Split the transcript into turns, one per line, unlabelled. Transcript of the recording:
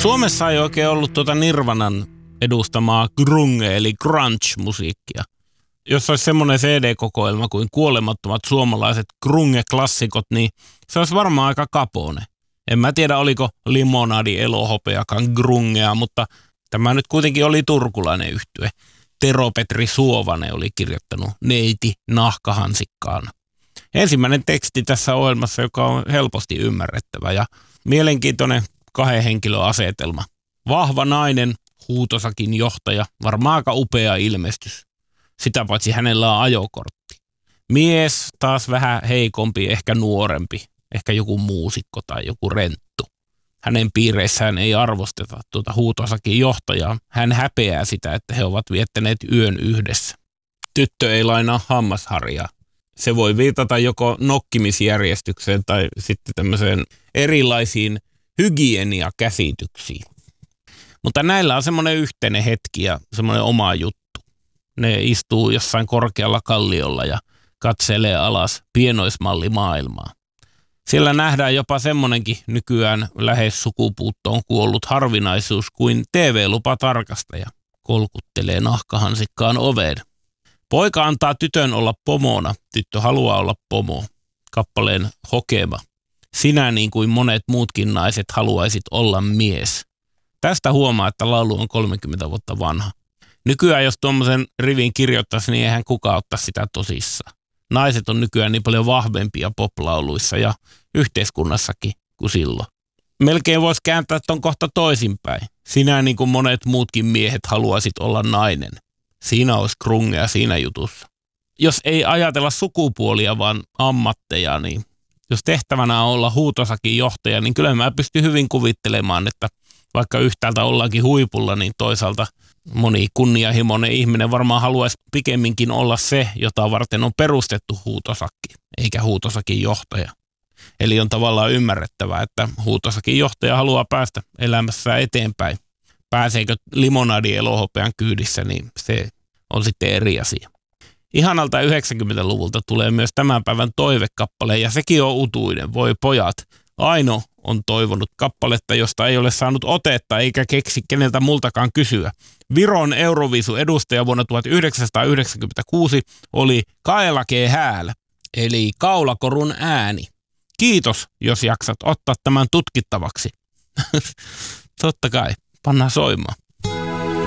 Suomessa ei oikein ollut Nirvanan edustamaa grunge eli grunge-musiikkia. Jos olisi semmoinen CD-kokoelma kuin kuolemattomat suomalaiset grunge-klassikot, niin se olisi varmaan aika kapone. En mä tiedä, oliko Limonadi Elohopeakaan grungea, mutta tämä nyt kuitenkin oli turkulainen yhtye. Tero-Petri Suovanen oli kirjoittanut Neiti nahkahansikkaan. Ensimmäinen teksti tässä ohjelmassa, joka on helposti ymmärrettävä ja mielenkiintoinen 2 henkilön asetelma. Vahva nainen, huutosakin johtaja, varmaan aika upea ilmestys. Sitä paitsi hänellä on ajokortti. Mies taas vähän heikompi, ehkä nuorempi, ehkä joku muusikko tai joku renttu. Hänen piireissään ei arvosteta huutosakin johtajaa. Hän häpeää sitä, että he ovat viettäneet yön yhdessä. Tyttö ei lainaa hammasharjaa. Se voi viitata joko nokkimisjärjestykseen tai sitten tämmöiseen erilaisiin hygieniakäsityksiin. Mutta näillä on semmoinen yhteinen hetki ja semmoinen oma juttu. Ne istuu jossain korkealla kalliolla ja katselee alas pienoismallimaailmaa. Siellä nähdään jopa semmoinenkin nykyään lähes sukupuuttoon kuollut harvinaisuus kuin TV-lupatarkastaja kolkuttelee nahkahansikkaan oveen. Poika antaa tytön olla pomona, tyttö haluaa olla pomo. Kappaleen hokema. Sinä niin kuin monet muutkin naiset haluaisit olla mies. Tästä huomaa, että laulu on 30 vuotta vanha. Nykyään jos tuommoisen rivin kirjoittaisi, niin eihän kukaan ottaa sitä tosissaan. Naiset on nykyään niin paljon vahvempia poplauluissa ja yhteiskunnassakin kuin silloin. Melkein voisi kääntää ton kohta toisinpäin. Sinä niin kuin monet muutkin miehet haluaisit olla nainen. Siinä olisi grungea siinä jutussa. Jos ei ajatella sukupuolia, vaan ammatteja, niin jos tehtävänä on olla huutosakin johtaja, niin kyllä mä pystyn hyvin kuvittelemaan, että vaikka yhtäältä ollaankin huipulla, niin toisaalta moni kunnianhimoinen ihminen varmaan haluaisi pikemminkin olla se, jota varten on perustettu huutosakki, eikä huutosakin johtaja. Eli on tavallaan ymmärrettävää, että huutosakin johtaja haluaa päästä elämässä eteenpäin. Pääseekö Limonadi Elohopean kyydissä, niin se on sitten eri asia. Ihanalta 90-luvulta tulee myös tämän päivän toivekappale, ja sekin on utuinen. Voi pojat, Aino on toivonut kappaletta, josta ei ole saanut otetta eikä keksi keneltä multakaan kysyä. Viron Euroviisu edustaja vuonna 1996 oli Kaelake Hääl, eli kaulakorun ääni. Kiitos, jos jaksat ottaa tämän tutkittavaksi. Totta kai, pannaan soimaan.